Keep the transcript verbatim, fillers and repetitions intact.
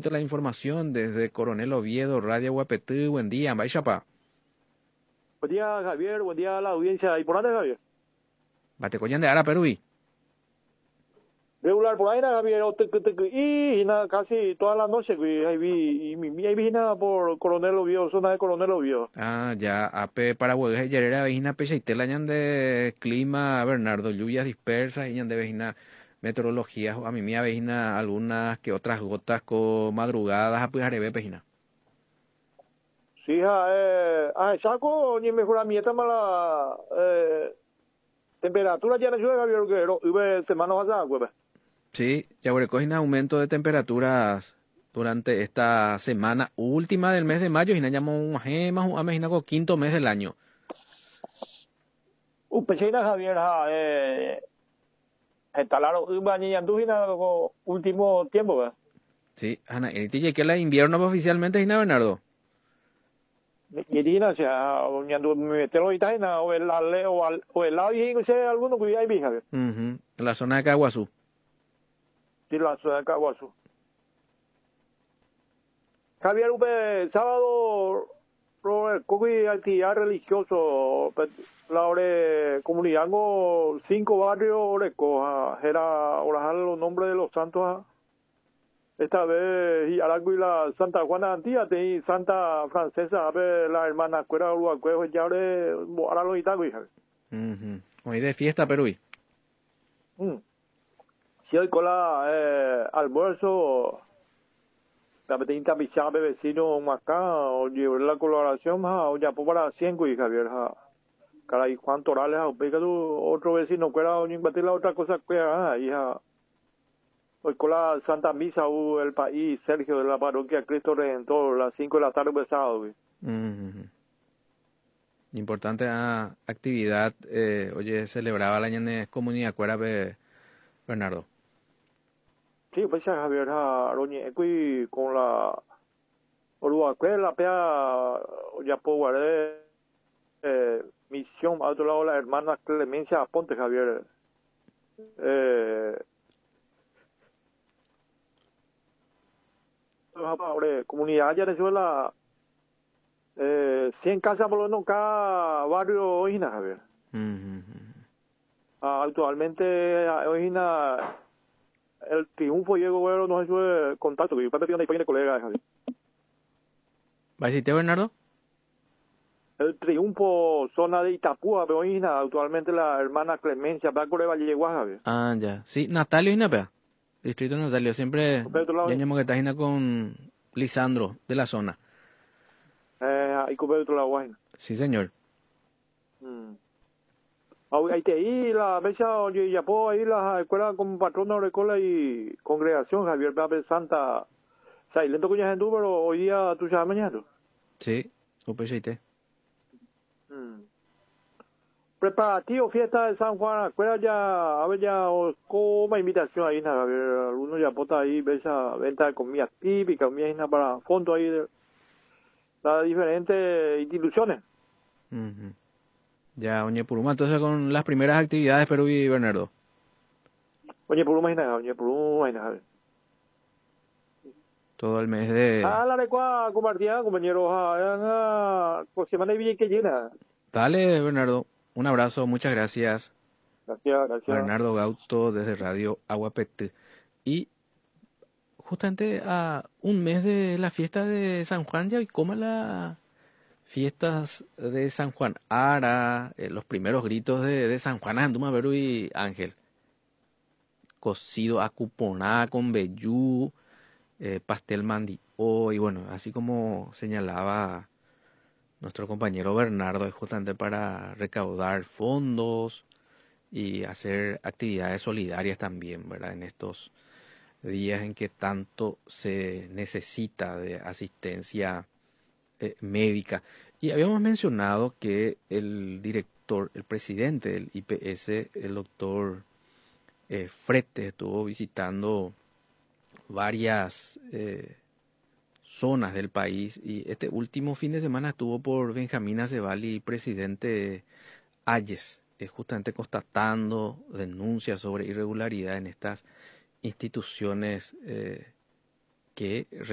momento la información desde Coronel Oviedo, Radio Guapetí. Buen día, Baixapa. Buen día, Javier. Buen día a la audiencia. ¿Y por dónde, Javier? Batecoyan de Ara, Perú. Regular por ahí, Javier. Y nada, casi toda la noche, ahí vi, y mi, ahí vi nada por Coronel Oviedo, zona de Coronel Oviedo. Ah, ya, ape Paraguay, ayer vejina pecheitela ñan de clima, Bernardo, lluvias dispersas y ñan de vejina meteorología, a mí me vejina algunas que otras gotas con madrugadas, a pues arebe pejina. Sí, eh, ah, saco, ni mejoramiento mala, eh, temperatura ya no llueve, Javier, que hubo semanas pasadas, pues. Sí, ya cogina aumento de temperaturas durante esta semana última del mes de mayo y na llamo un más un mes con quinto mes del año. Un pechina, Javier, eh, instalaron un ni anduvina último tiempo, ¿verdad? Sí, Ana, y te que la invierno oficialmente es Bernardo. Medina, o sea, ñandu metelo itaina o el ale o al o el lado y no sé alguno que hay Javier. Mhm. La zona de Caguazú. Sí, la ciudad de Caguazú. Javier, ube sábado cogi actividad religioso la ore comunidad go cinco barrios oreco era orar los nombres de los santos. Esta vez y Arago y la Santa Juana Antía y Santa Francesa, a ver la hermana Cuera Uruguayo, ya ahora lo itago, hija. Mhm. Hoy de fiesta, Perú. Mm. Si hoy con la eh, almuerzo, la petinta pichaba vecino acá, o llevar la colaboración, o ya por para cinco, hija, Javier, caray, Juan Torales, o pega otro vecino, Cuera, o ni batir la otra cosa, Cuera, hija. Hoy con la Santa Misa, uh, el país, Sergio, de la parroquia Cristo Redentor, las cinco de la tarde pesado, güey. Mm-hmm. Importante ah, actividad, eh, oye, celebraba la ñane comunidad cuera Bernardo. Sí, pues ya Javier, Roñe, con la Uruguay, la pea, ya puedo guardar, eh, misión, a otro lado la hermana Clemencia Ponte, Javier. Eh, comunidad ya resuelve eh, cien casas por lo menos cada barrio Ojina, Javier. Mm-hmm. Ah, actualmente Ojina el triunfo llegó bueno no es contacto que yo estoy pidiendo de colega, Javier. ¿Va a decirte, Bernardo? El triunfo zona de Itapúa, Ojina, actualmente la hermana Clemencia Blanco de Valleguas, Javier. Ah, ya. Sí, Natalio y Napea. Distrito Natalio, siempre ya llamo que está con Lisandro de la zona. Eh, ahí con otro lado, Guajina. Sí, señor. Mm. Ahí te ahí la mesa, oye, ya puedo ahí la escuela como patrona de escuela y congregación, Javier Babe Santa. O sea, y lento que ya gente, pero hoy día tú sabes mañana. Sí, upechite. Mm. Preparativo, fiesta de San Juan, escuela ya, a ver ya, como invitación ahí, Javier. Algunos ya pota ahí, esa venta de comida típica, comida para fondo ahí de las diferentes instituciones. Uh-huh. Ya, Oñe Puruma, entonces con las primeras actividades Perú y Bernardo. Oñe Puruma, Oñe Puruma, Javier. Todo el mes de... Ah, la recua compartida, compañeros, ah, pues semana y bien que llena. Dale, Bernardo, un abrazo, muchas gracias. Gracias, gracias. Bernardo Gauto desde Radio Aguapetí. Y justamente a un mes de la fiesta de San Juan, ya, ¿y cómo las fiestas de San Juan? Ara, eh, los primeros gritos de, de San Juan, Anduma, Perú y Ángel. Cocido a cuponá con vellú, eh, pastel mandi, oh, y bueno, así como señalaba nuestro compañero Bernardo, es justamente para recaudar fondos y hacer actividades solidarias también, ¿verdad? En estos días en que tanto se necesita de asistencia eh, médica. Y habíamos mencionado que el director, el presidente del I P S, el doctor eh, Frete, estuvo visitando varias eh, zonas del país y este último fin de semana estuvo por Benjamín Acebali, presidente Ayes, eh, justamente constatando denuncias sobre irregularidad en estas instituciones eh, que